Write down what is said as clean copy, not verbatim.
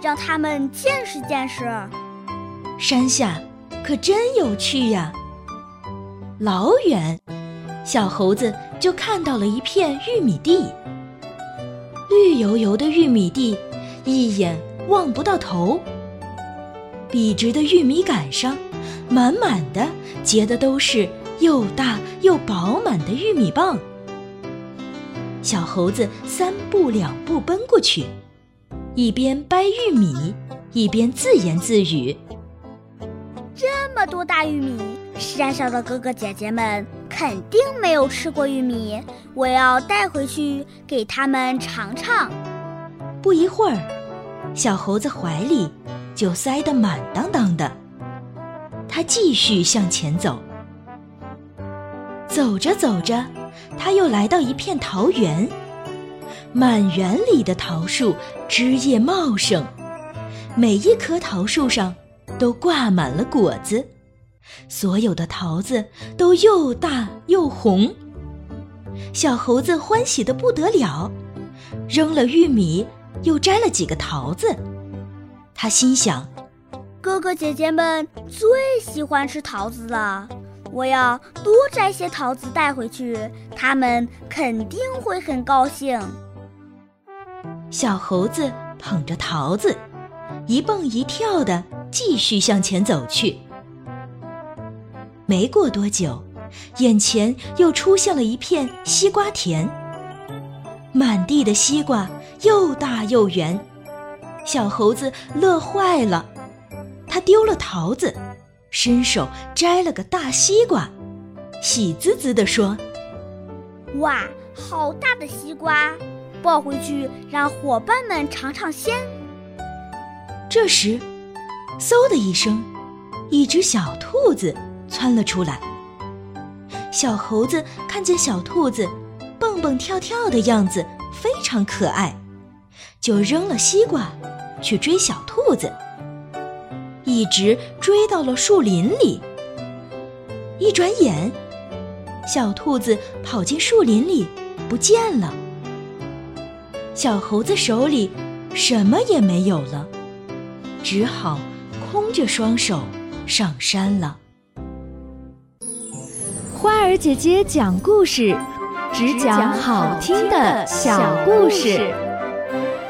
让他们见识见识。 山下可真有趣呀！老远，小猴子就看到了一片玉米地，绿油油的玉米地，一眼望不到头。笔直的玉米杆上，满满的结的都是又大又饱满的玉米棒。小猴子3步2步奔过去，一边掰玉米，一边自言自语： 这么多大玉米，山上的哥哥姐姐们肯定没有吃过玉米，我要带回去给他们尝尝。 不一会儿，小猴子怀里就塞得满当当的。他继续向前走，走着走着，他又来到一片桃园。满园里的桃树枝叶茂盛，每一棵桃树上都挂满了果子，所有的桃子都又大又红。小猴子欢喜得不得了，扔了玉米，又摘了几个桃子。他心想， 哥哥姐姐们最喜欢吃桃子了，我要多摘些桃子带回去，他们肯定会很高兴。 小猴子捧着桃子，一蹦一跳地继续向前走去。没过多久，眼前又出现了一片西瓜田，满地的西瓜又大又圆。小猴子乐坏了，他丢了桃子，伸手摘了个大西瓜，喜滋滋地说： 哇，好大的西瓜，抱回去让伙伴们尝尝鲜。 这时，嗖的一声，一只小兔子窜了出来。小猴子看见小兔子蹦蹦跳跳的样子非常可爱，就扔了西瓜去追小兔子，一直追到了树林里。一转眼，小兔子跑进树林里不见了。小猴子手里什么也没有了，只好空着双手上山了。 花儿姐姐讲故事，只讲好听的小故事。